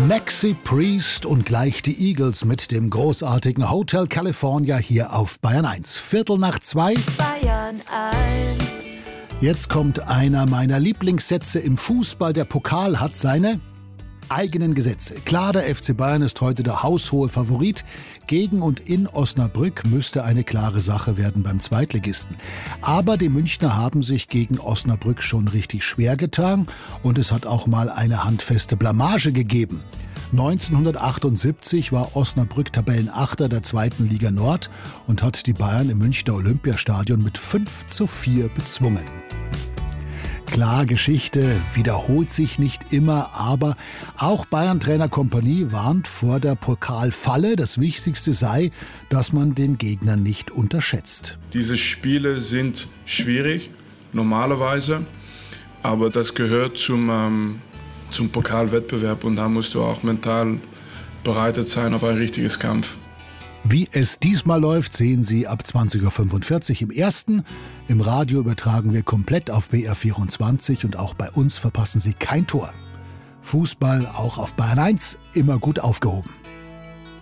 Maxi Priest und gleich die Eagles mit dem großartigen Hotel California hier auf Bayern 1. 1:15. Bayern 1. Jetzt kommt einer meiner Lieblingssätze im Fußball. Der Pokal hat seine eigenen Gesetze. Klar, der FC Bayern ist heute der haushohe Favorit. Gegen und in Osnabrück müsste eine klare Sache werden beim Zweitligisten. Aber die Münchner haben sich gegen Osnabrück schon richtig schwer getan und es hat auch mal eine handfeste Blamage gegeben. 1978 war Osnabrück Tabellenachter der 2. Liga Nord und hat die Bayern im Münchner Olympiastadion mit 5:4 bezwungen. Klar, Geschichte wiederholt sich nicht immer, aber auch Bayern-Trainer Kompanie warnt vor der Pokalfalle. Das Wichtigste sei, dass man den Gegner nicht unterschätzt. Diese Spiele sind schwierig, normalerweise, aber das gehört zum Pokalwettbewerb und da musst du auch mental bereitet sein auf ein richtiges Kampf. Wie es diesmal läuft, sehen Sie ab 20:45 Uhr im Ersten. Im Radio übertragen wir komplett auf BR24 und auch bei uns verpassen Sie kein Tor. Fußball auch auf Bayern 1 immer gut aufgehoben.